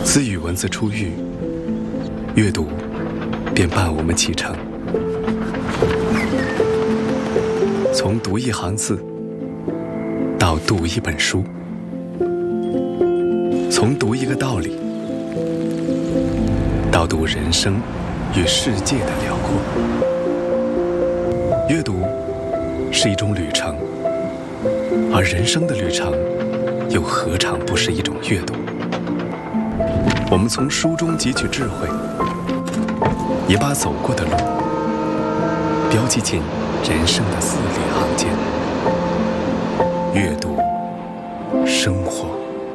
自语文字出狱，阅读便伴我们启程。从读一行字到读一本书，从读一个道理到读人生与世界的辽阔。阅读是一种旅程，而人生的旅程又何尝不是一种阅读？我们从书中汲取智慧，也把走过的路标记进人生的字里行间。阅读，生活。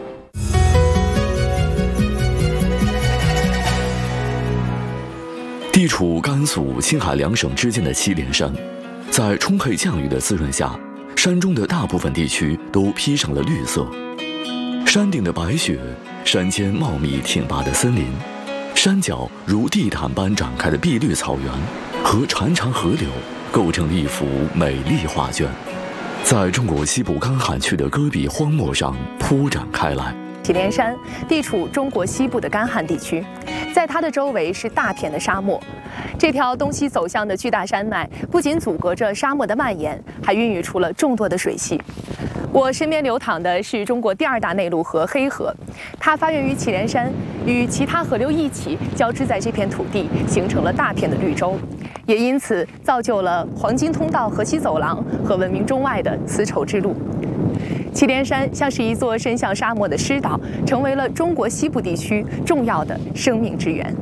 地处甘肃、青海两省之间的祁连山，在充沛降雨的滋润下，山中的大部分地区都披上了绿色。山顶的白雪，山间茂密挺拔的森林，山脚如地毯般展开的碧绿草原和潺潺河流，构成了一幅美丽画卷，在中国西部干旱区的戈壁荒漠上铺展开来。 祁连山地处中国西部的干旱地区，在它的周围是大片的沙漠。这条东西走向的巨大山脉不仅阻隔着沙漠的蔓延，还孕育出了众多的水系。我身边流淌的是中国第二大内陆河黑河，它发源于祁连山，与其他河流一起交织在这片土地，形成了大片的绿洲，也因此造就了黄金通道河西走廊和闻名中外的丝绸之路。祁连山像是一座伸向沙漠的狮岛，成为了中国西部地区重要的生命之源。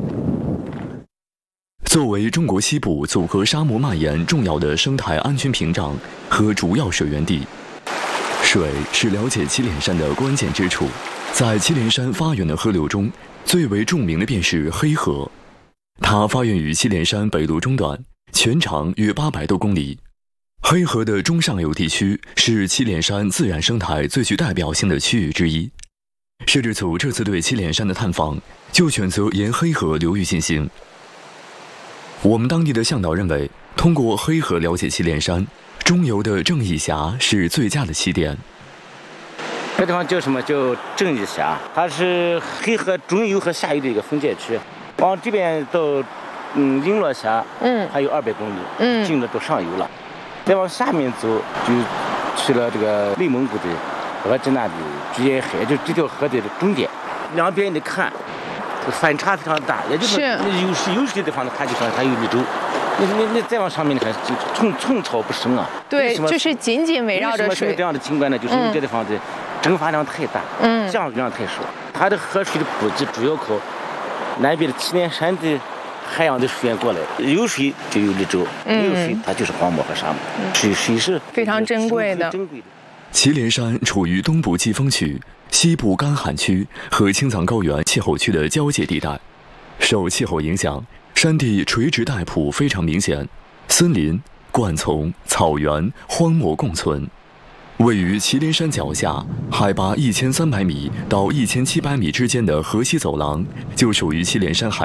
作为中国西部阻隔沙漠蔓延重要的生态安全屏障和主要水源地，水是了解祁连山的关键之处。在祁连山发源的河流中，最为著名的便是黑河。它发源于祁连山北麓中段，全长约800多公里。黑河的中上游地区是祁连山自然生态最具代表性的区域之一。摄制组这次对祁连山的探访，就选择沿黑河流域进行。我们当地的向导认为，通过黑河了解祁连山，中游的正义峡是最佳的起点。 这地方叫什么？叫正义峡，它是黑河中游和下游的一个分界区。往这边到璎珞峡，还有200公里，进了到上游了。再往下面走，就去了这个内蒙古的额济纳的居延海，就这条河的终点。两边你看，反差非常大，也就是有水的地方呢，它就像它有绿洲。那再往上面，你看就寸草不生啊。 对，就是紧紧围绕着水。 这样的景观呢，就是因为这地方的蒸发量太大，降雨量太少。它的河水的补给主要靠南边的祁连山的海洋的水源过来，有水就有绿洲，没有水它就是荒漠和沙漠。水是非常珍贵的。 祁连山处于东部季风区、西部干旱区和青藏高原气候区的交界地带，受气候影响，山地垂直带谱非常明显，森林、灌丛、草原、荒漠共存。位于祁连山脚下，海拔1300米到1700米之间的河西走廊，就属于祁连山海